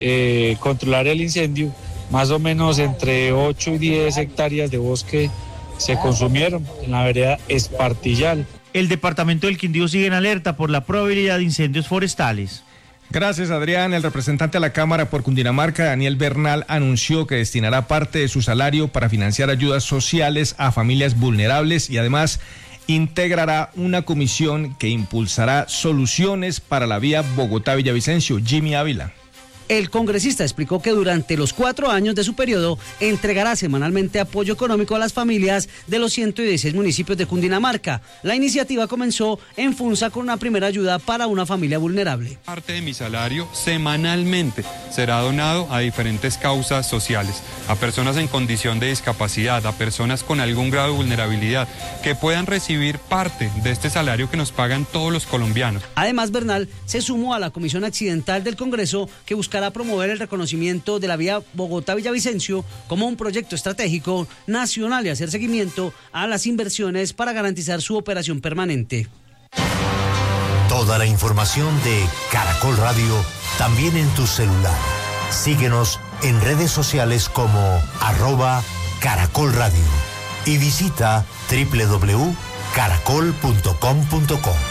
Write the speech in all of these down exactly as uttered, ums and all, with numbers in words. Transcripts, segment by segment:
eh, controlar el incendio. Más o menos entre ocho y diez hectáreas de bosque se consumieron en la vereda Espartillal. El departamento del Quindío sigue en alerta por la probabilidad de incendios forestales. Gracias, Adrián. El representante de la Cámara por Cundinamarca, Daniel Bernal, anunció que destinará parte de su salario para financiar ayudas sociales a familias vulnerables y además integrará una comisión que impulsará soluciones para la vía Bogotá-Villavicencio. Jimmy Ávila. El congresista explicó que durante los cuatro años de su periodo entregará semanalmente apoyo económico a las familias de los ciento dieciséis municipios de Cundinamarca. La iniciativa comenzó en Funza con una primera ayuda para una familia vulnerable. Parte de mi salario semanalmente será donado a diferentes causas sociales, a personas en condición de discapacidad, a personas con algún grado de vulnerabilidad, que puedan recibir parte de este salario que nos pagan todos los colombianos. Además, Bernal se sumó a la Comisión Accidental del Congreso que buscará a promover el reconocimiento de la vía Bogotá-Villavicencio como un proyecto estratégico nacional y hacer seguimiento a las inversiones para garantizar su operación permanente. Toda la información de Caracol Radio también en tu celular. Síguenos en redes sociales como arroba Caracol Radio y visita doble u doble u doble u punto caracol punto com punto co.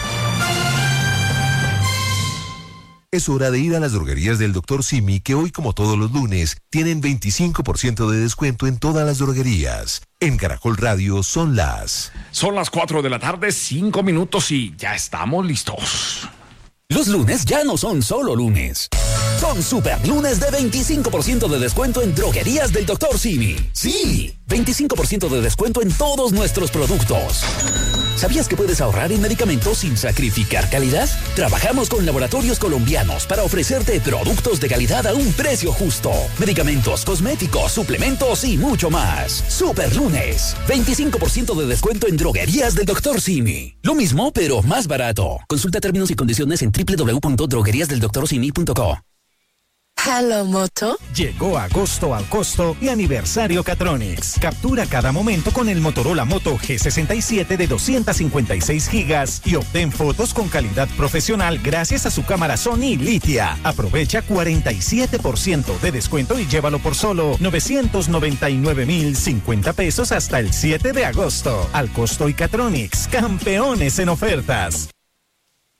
Es hora de ir a las droguerías del doctor Simi, que hoy, como todos los lunes, tienen veinticinco por ciento de descuento en todas las droguerías. En Caracol Radio son las... Son las cuatro de la tarde, cinco minutos y ya estamos listos. Los lunes ya no son solo lunes. Son super lunes de veinticinco por ciento de descuento en droguerías del doctor Simi. Sí, veinticinco por ciento de descuento en todos nuestros productos. ¿Sabías que puedes ahorrar en medicamentos sin sacrificar calidad? Trabajamos con laboratorios colombianos para ofrecerte productos de calidad a un precio justo. Medicamentos, cosméticos, suplementos y mucho más. Super lunes, veinticinco por ciento de descuento en droguerías del doctor Simi. Lo mismo, pero más barato. Consulta términos y condiciones en doble u doble u doble u punto droguerías del doctor simi punto co. Hello Moto. Llegó agosto al costo y aniversario Catronics. Captura cada momento con el Motorola Moto G sesenta y siete de doscientos cincuenta y seis gigas y obtén fotos con calidad profesional gracias a su cámara Sony Litia. Aprovecha cuarenta y siete por ciento de descuento y llévalo por solo novecientos noventa y nueve mil cincuenta pesos hasta el siete de agosto. Al costo y Catronics, campeones en ofertas.